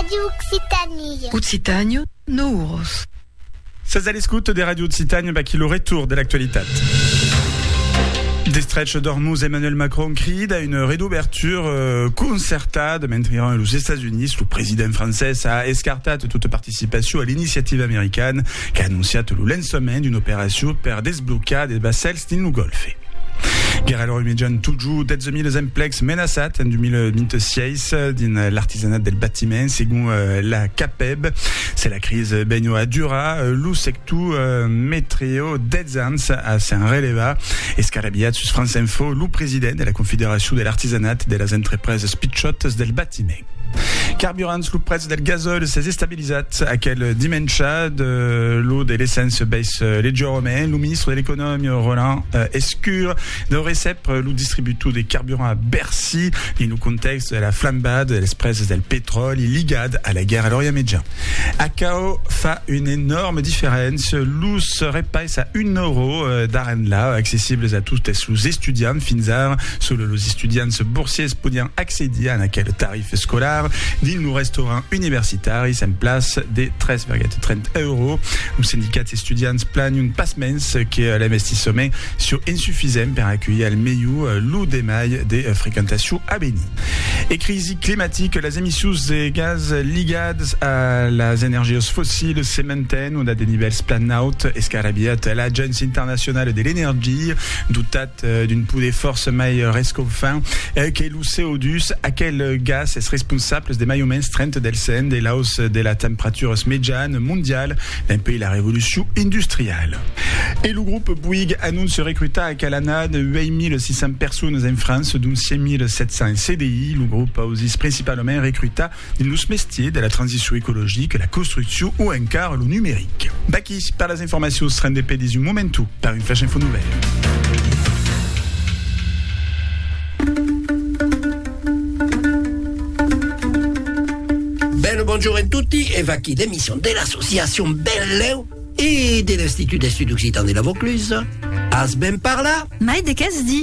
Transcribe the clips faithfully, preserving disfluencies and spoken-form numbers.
Radio Occitanie. Occitanie, Nouros. C'est à l'écoute des radios de Occitanie bah, qui le retour de l'actualité. Des stretch d'Ormuz, Emmanuel Macron cride à une réouverture euh, concertada mentre los États-Unis, le président français a escartat toute participation à l'initiative américaine qui a annoncé le lancement d'une opération per desbloquer des vassals din le Golfe. Guerra l'Ormédian toujours des mille emplex menaçat en deux mille vingt-six din l'artisanat del bâtiment selon euh, la CAPEB. C'est la crise benio a dura, lo sectu euh, metrio des ans a s'en releva. Escarabiat sus France Info, lo président de la Confédération de l'artisanat de las entreprises pitchotes del bâtiment. Carburants, lo prez del gazole s'est stabilisat a quel dimencha de l'eau de l'essence baisse légèrement. Le ministre de l'économie Roland euh, Escure de recep lo distributo des carburants à Bercy dans le contexte de la flambade de l'espèce del pétrole ligade à la guerre à l'Orient Médian. A C A O fa une énorme différence. L'ou serait pas à un euro euh, d'arène-là, accessibles à tous les étudiants finzar, solo los étudiants boursiers podiant accéder à quel tarif scolaire. Din le restaurant universitaire, il s'en place des treize virgule trente euros. Le syndicat étudiants plane une passe-mens qui est l'investissement sur insuffisant pour accueillir le meilleur l'eau des mailles des fréquentations à Béni. Et crise climatique, les émissions de gaz ligades à les énergies fossiles se maintiennent. On a des niveaux plan-out. Escarabiat, l'Agence internationale de l'énergie, doutat d'une poutre de force mai rescofin, que le C O deux, à quel gaz est responsable des maillons trente del sen, de la hausse de la température médiane mondiale d'un pays la révolution industrielle. Et le groupe Bouygues annonce recruter à Calanade huit mille six cents personnes en France, dont cinq mille sept cents C D I. Le groupe a aussi principalement recruté dans les métiers de la transition écologique, la construction ou encore le numérique. Baki, par les informations sur N D P dix momentu, par une flash info nouvelle. Bonjour a tutti e va qui l'émission de l'association Belleu et de l'Institut d'Études Occitanes de la Vaucluse. As ben par là. Mai de Casdi.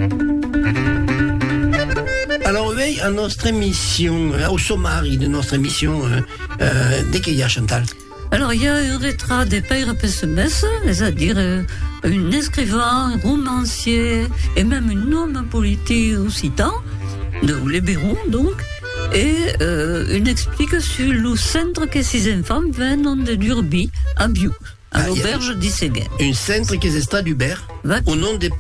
Alors, oui, à notre émission, au sommaire de notre émission, euh, euh, dès qu'il y a Chantal. Alors, il y a un retrait des pères pessimestes, c'est-à-dire euh, un écrivain, un romancier et même un homme politique occitan, de libéraux donc. Et euh, une explication le centre que ces enfants viennent de Durby à Biou, à ah, l'auberge d'Isséguin. Un centre qui est stade d'Hubert, au nom des